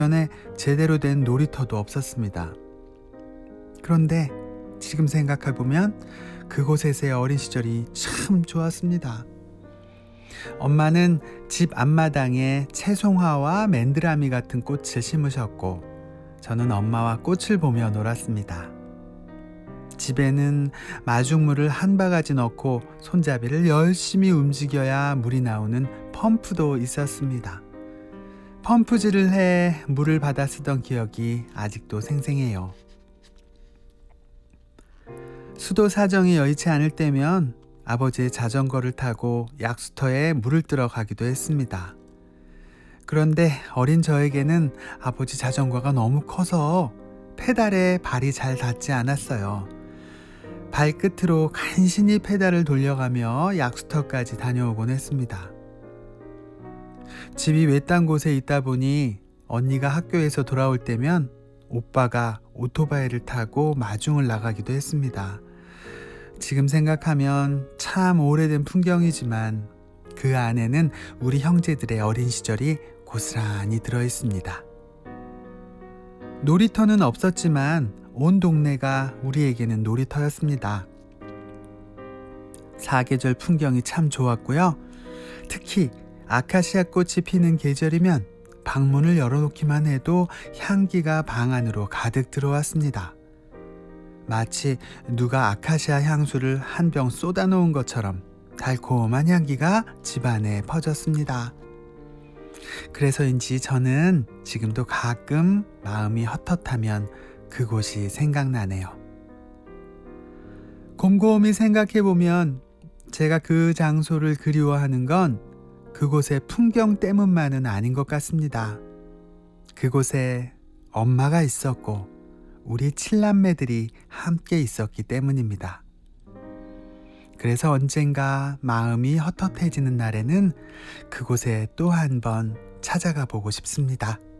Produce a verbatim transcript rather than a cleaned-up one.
주변에 제대로 된 놀이터도 없었습니다. 그런데 지금 생각해보면 그곳에서의 어린 시절이 참 좋았습니다. 엄마는 집 앞마당에 채송화와 맨드라미 같은 꽃을 심으셨고, 저는 엄마와 꽃을 보며 놀았습니다. 집에는 마중물을 한 바가지 넣고 손잡이를 열심히 움직여야 물이 나오는 펌프도 있었습니다. 펌프질을 해 물을 받아 쓰던 기억이 아직도 생생해요. 수도 사정이 여의치 않을 때면 아버지의 자전거를 타고 약수터에 물을 뜨러 가기도 했습니다. 그런데 어린 저에게는 아버지 자전거가 너무 커서 페달에 발이 잘 닿지 않았어요. 발끝으로 간신히 페달을 돌려가며 약수터까지 다녀오곤 했습니다. 집이 외딴 곳에 있다 보니 언니가 학교에서 돌아올 때면 오빠가 오토바이를 타고 마중을 나가기도 했습니다. 지금 생각하면 참 오래된 풍경이지만 그 안에는 우리 형제들의 어린 시절이 고스란히 들어있습니다. 놀이터는 없었지만 온 동네가 우리에게는 놀이터였습니다. 사계절 풍경이 참 좋았고요. 특히 아카시아 꽃이 피는 계절이면 방문을 열어놓기만 해도 향기가 방 안으로 가득 들어왔습니다. 마치 누가 아카시아 향수를 한 병 쏟아놓은 것처럼 달콤한 향기가 집안에 퍼졌습니다. 그래서인지 저는 지금도 가끔 마음이 헛헛하면 그곳이 생각나네요. 곰곰이 생각해보면 제가 그 장소를 그리워하는 건 그곳의 풍경 때문만은 아닌 것 같습니다. 그곳에 엄마가 있었고 우리 칠남매들이 함께 있었기 때문입니다. 그래서 언젠가 마음이 헛헛해지는 날에는 그곳에 또 한 번 찾아가 보고 싶습니다.